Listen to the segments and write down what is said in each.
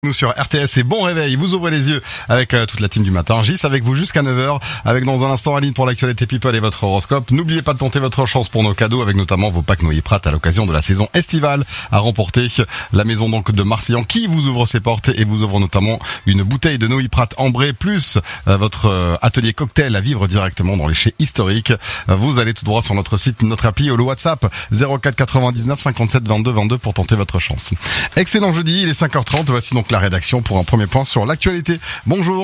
Nous sur RTS et bon réveil, vous ouvrez les yeux avec toute la team du matin. Gis avec vous jusqu'à 9h, avec dans un instant Aline pour l'actualité people et votre horoscope. N'oubliez pas de tenter votre chance pour nos cadeaux avec notamment vos packs Noyer Prat à l'occasion de la saison estivale à remporter. La maison donc de Marseillan qui vous ouvre ses portes et vous ouvre notamment une bouteille de Noyer Prat ambrée plus votre atelier cocktail à vivre directement dans les chais historiques. Vous allez tout droit sur notre site, notre appli ou le WhatsApp 04 99 57 22 22 pour tenter votre chance. Excellent jeudi, il est 5h30, voici donc la rédaction pour un premier point sur l'actualité. Bonjour.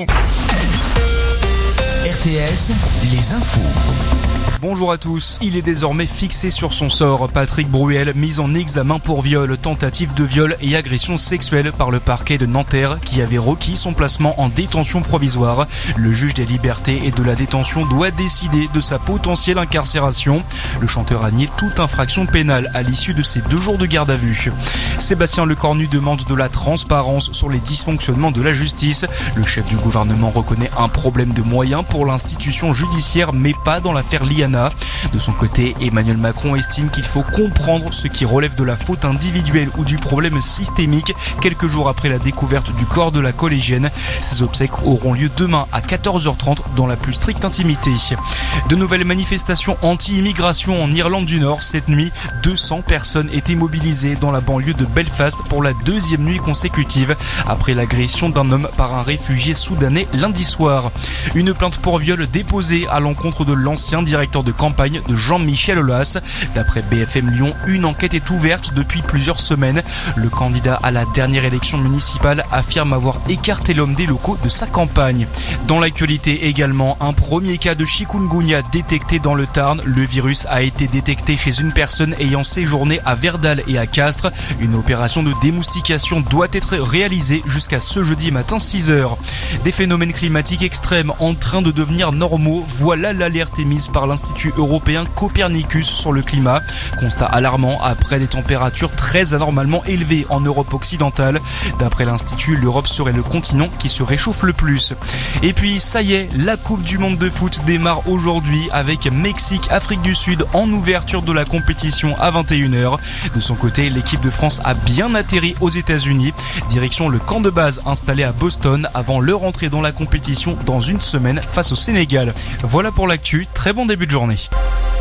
RTS, les infos. Bonjour à tous. Il est désormais fixé sur son sort. Patrick Bruel, mis en examen pour viol, tentative de viol et agression sexuelle par le parquet de Nanterre qui avait requis son placement en détention provisoire. Le juge des libertés et de la détention doit décider de sa potentielle incarcération. Le chanteur a nié toute infraction pénale à l'issue de ses 2 jours de garde à vue. Sébastien Lecornu demande de la transparence sur les dysfonctionnements de la justice. Le chef du gouvernement reconnaît un problème de moyens pour l'institution judiciaire mais pas dans l'affaire Liana. De son côté, Emmanuel Macron estime qu'il faut comprendre ce qui relève de la faute individuelle ou du problème systémique quelques jours après la découverte du corps de la collégienne. Ces obsèques auront lieu demain à 14h30 dans la plus stricte intimité. De nouvelles manifestations anti-immigration en Irlande du Nord. Cette nuit, 200 personnes étaient mobilisées dans la banlieue de Belfast pour la 2e nuit consécutive après l'agression d'un homme par un réfugié soudanais lundi soir. Une plainte pour viol déposée à l'encontre de l'ancien directeur de campagne de Jean-Michel Aulas. D'après BFM Lyon, une enquête est ouverte depuis plusieurs semaines. Le candidat à la dernière élection municipale affirme avoir écarté l'homme des locaux de sa campagne. Dans l'actualité également, un premier cas de chikungunya détecté dans le Tarn. Le virus a été détecté chez une personne ayant séjourné à Verdal et à Castres. Une opération de démoustication doit être réalisée jusqu'à ce jeudi matin 6h. Des phénomènes climatiques extrêmes en train de devenir normaux. Voilà l'alerte émise par l'Institut européen Copernicus sur le climat. Constat alarmant après des températures très anormalement élevées en Europe occidentale. D'après l'Institut, l'Europe serait le continent qui se réchauffe le plus. Et puis, ça y est, la Coupe du Monde de foot démarre aujourd'hui avec Mexique-Afrique du Sud en ouverture de la compétition à 21h. De son côté, l'équipe de France a bien atterri aux États-Unis. Direction le camp de base installé à Boston avant leur entrée dans la compétition dans une semaine face au Sénégal. Voilà pour l'actu, très bon début de journée.